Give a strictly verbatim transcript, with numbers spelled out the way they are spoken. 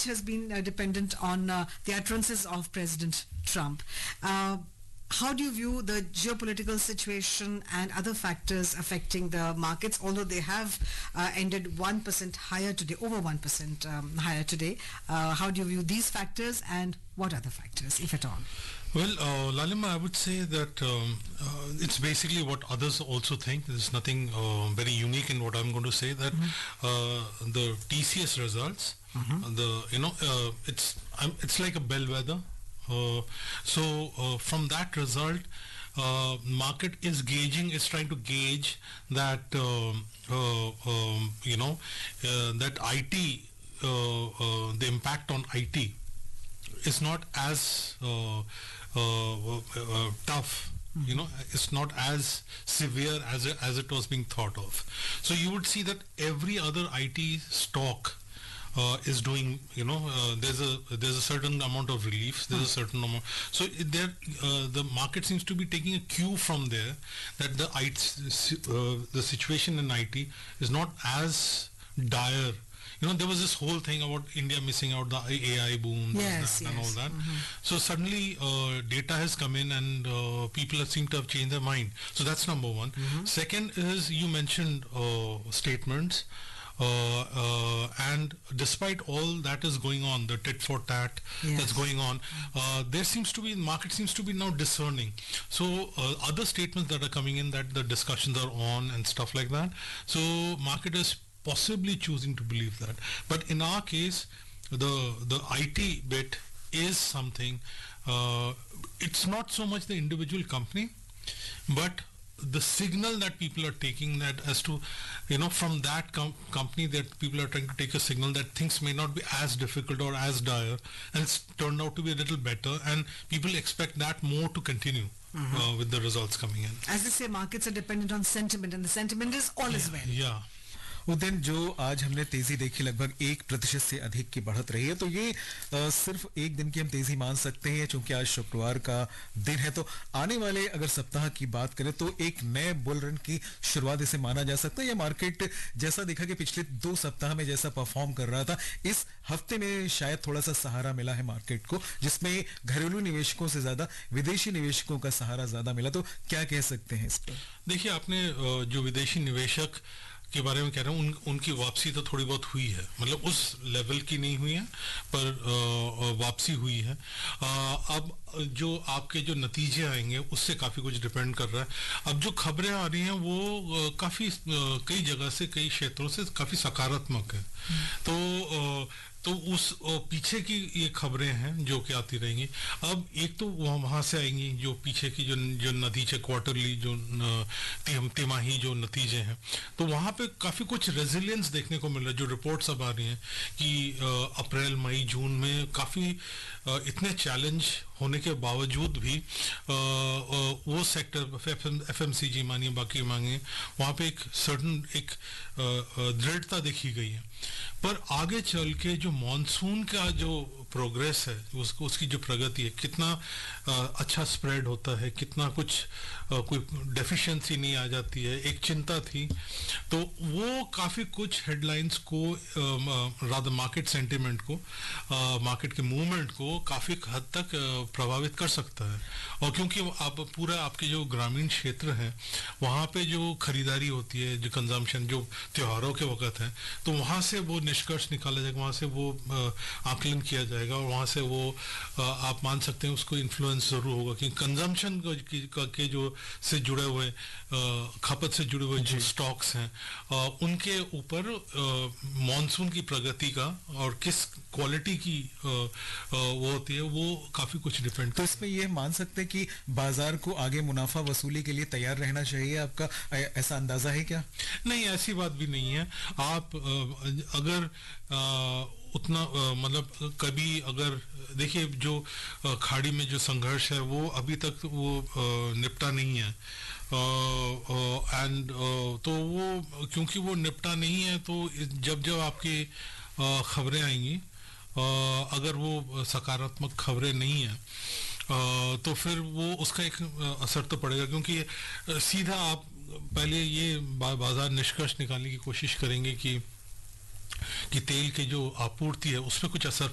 has been uh, dependent on uh, the utterances of President Trump. Uh, How do you view the geopolitical situation and other factors affecting the markets, although they have uh, ended one percent higher today, over one percent um, higher today? Uh, how do you view these factors and what other factors, if at all? Well, uh, Lalima, I would say that um, uh, it's basically what others also think. There's nothing uh, very unique in what I'm going to say, that mm-hmm. uh, the T C S results, mm-hmm. the you know, uh, it's um, it's like a bellwether. Uh, so uh, from that result, uh, market is gauging, is trying to gauge that um, uh, um, you know uh, that I T, uh, uh, the impact on I T is not as uh, uh, uh, tough. Mm-hmm. You know, it's not as severe as it, as it was being thought of. So you would see that every other I T stock Uh, is doing, you know, uh, there's a there's a certain amount of relief. There's a certain amount. So it, there, uh, the market seems to be taking a cue from there that the I T, uh, the situation in I T is not as dire. You know, there was this whole thing about India missing out the A I boom, yes, that, yes. and all that. Mm-hmm. So suddenly, uh, data has come in, and uh, people have seem to have changed their mind. So that's number one. Mm-hmm. Second is, you mentioned uh, statements. Uh, uh, and despite all that is going on, the tit for tat yes. that's going on, uh, there seems to be, market seems to be now discerning. So uh, other statements that are coming in, that the discussions are on and stuff like that. So market is possibly choosing to believe that. But in our case, the the I T bit is something, uh, it's not so much the individual company, but the signal that people are taking, that as to, you know, from that com- company that people are trying to take a signal that things may not be as difficult or as dire, and it's turned out to be a little better, and people expect that more to continue. Mm-hmm. uh, with the results coming in. As they say, markets are dependent on sentiment, and the sentiment is all yeah, is well. Yeah. Udayan, जो आज हमने तेजी देखी लगभग एक प्रतिशत से अधिक की बढ़त रही है, तो ये आ, सिर्फ एक दिन की हम तेजी मान सकते हैं क्योंकि आज शुक्रवार का दिन है। तो आने वाले अगर सप्ताह की बात करें तो एक नए बुल रन की शुरुआत इसे माना जा सकता है। ये मार्केट जैसा देखा कि पिछले दो सप्ताह में जैसा परफॉर्म कर रहा था, इस हफ्ते में शायद थोड़ा सा सहारा मिला है मार्केट को, जिसमें घरेलू निवेशकों से ज्यादा विदेशी निवेशकों का सहारा ज्यादा मिला। तो क्या कह सकते हैं इस पर? देखिए, आपने जो विदेशी निवेशक के बारे में कह रहा हूँ, उन, उनकी वापसी तो थोड़ी बहुत हुई है, मतलब उस लेवल की नहीं हुई है, पर आ, वापसी हुई है। आ, अब जो आपके जो नतीजे आएंगे उससे काफ़ी कुछ डिपेंड कर रहा है। अब जो खबरें आ रही हैं वो काफ़ी कई जगह से, कई क्षेत्रों से काफ़ी सकारात्मक है। तो आ, तो उस पीछे की ये खबरें हैं जो कि आती रहेंगी। अब एक तो वहाँ वहाँ से आएंगी जो पीछे की जो जो नतीजे, क्वार्टरली जो तिमाही जो नतीजे हैं, तो वहाँ पे काफ़ी कुछ रेजिलियंस देखने को मिल रहा है। जो रिपोर्ट्स अब आ रही हैं कि अप्रैल, मई, जून में काफ़ी इतने चैलेंज होने के बावजूद भी आ, आ, वो सेक्टर एफ एम सी जी मानिए, बाकी मांगे, वहाँ पे एक सर्टन एक दृढ़ता देखी गई है। पर आगे चल के जो मॉनसून का जो प्रोग्रेस है, उसको उसकी जो प्रगति है, कितना आ, अच्छा स्प्रेड होता है, कितना कुछ आ, कोई डेफिशिएंसी नहीं आ जाती है, एक चिंता थी। तो वो काफ़ी कुछ हेडलाइंस को, रादर मार्केट सेंटिमेंट को, मार्केट के मूवमेंट को काफ़ी हद तक प्रभावित कर सकता है। और क्योंकि आप पूरा आपके जो ग्रामीण क्षेत्र हैं, वहाँ पे जो खरीदारी होती है, जो कंजम्पशन जो त्योहारों के वक्त है, तो वहाँ से वो निष्कर्ष निकाला जाएगा, वहाँ से वो आकलन किया जाएगा, और वहाँ से वो आप मान सकते हैं उसको इन्फ्लुएंस जरूर होगा कि कंजम्पशन के जो से जुड़े हुए, खपत से जुड़े हुए जो स्टॉक्स हैं, उनके ऊपर मॉनसून की प्रगति का और किस क्वालिटी की वो होती है, वो काफी कुछ डिपेंड। तो इसमें ये मान सकते हैं कि बाजार को आगे मुनाफा वसूली के लिए तैयार रहना चाहिए, आपका ऐसा अंदाजा है क्या? नहीं, ऐसी बात भी नहीं है। आप अगर आ, उतना मतलब कभी अगर देखिए, जो खाड़ी में जो संघर्ष है वो अभी तक वो निपटा नहीं है, एंड तो वो क्योंकि वो निपटा नहीं है, तो जब जब आपकी खबरें आएंगी, अगर वो सकारात्मक खबरें नहीं है, तो फिर वो उसका एक असर तो पड़ेगा, क्योंकि सीधा आप पहले ये बाजार निष्कर्ष निकालने की कोशिश करेंगे कि कि तेल की जो आपूर्ति है उस पर कुछ असर